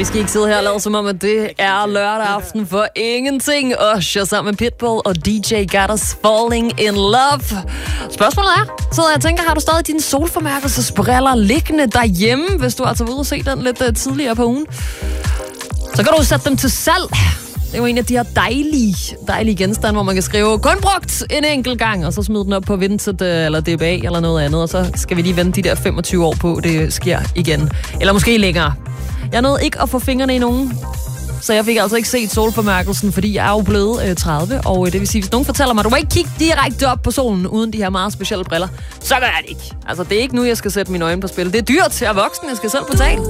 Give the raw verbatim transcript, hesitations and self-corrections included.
skal ikke sidde her og lade som om, at det er lørdag aften for ingenting. Usher sammen med Pitbull og D J Gattas Falling in Love. Spørgsmålet er, så jeg tænker, har du stadig dine solformærkelsesbriller liggende derhjemme, hvis du altså vil ud og se den lidt uh, tidligere på ugen? Så kan du sætte dem til salg. Det er jo en af de her dejlige, dejlige genstande, hvor man kan skrive kun brugt en enkelt gang, og så smide den op på Vinted eller D B A eller noget andet, og så skal vi lige vente de der femogtyve år på, det sker igen. Eller måske længere. Jeg nåede ikke at få fingrene i nogen, så jeg fik altså ikke set solformærkelsen, fordi jeg er jo blevet øh, tredive, og øh, det vil sige, hvis nogen fortæller mig, at du må ikke kigge direkte op på solen uden de her meget specielle briller, så gør jeg det ikke. Altså, det er ikke nu, jeg skal sætte mine øjne på spil. Det er dyrt, jeg er voksen, jeg skal selv betale.